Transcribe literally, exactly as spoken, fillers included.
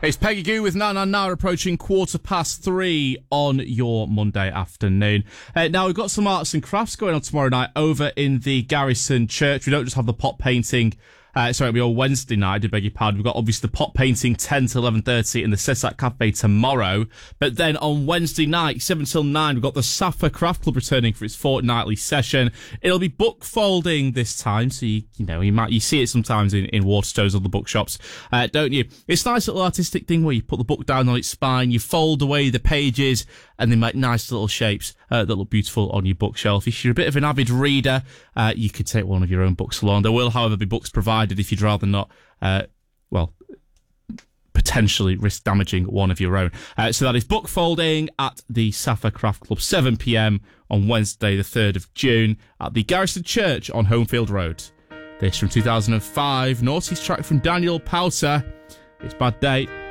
It's Peggy Goo with Nana now approaching quarter past three on your Monday afternoon. Uh, now, we've got some arts and crafts going on tomorrow night over in the Garrison Church. We don't just have the pot painting. Uh, sorry, it'll be on Wednesday night, I did beg your pardon. We've got obviously the pot painting ten to eleven thirty in the Cessac Cafe tomorrow. But then on Wednesday night, seven till nine, we've got the Safa Craft Club returning for its fortnightly session. It'll be book folding this time, so you, you know, you might, you see it sometimes in, in Waterstones or the bookshops, uh, don't you? It's a nice little artistic thing where you put the book down on its spine, you fold away the pages, and they make nice little shapes uh, that look beautiful on your bookshelf. If you're a bit of an avid reader, uh, you could take one of your own books along. There will, however, be books provided if you'd rather not, uh, well, potentially risk damaging one of your own. Uh, so that is book folding at the Safa Craft Club, seven p.m. on Wednesday, the third of June, at the Garrison Church on Homefield Road. This from two thousand five, Naughty's track from Daniel Powter. It's Bad Day.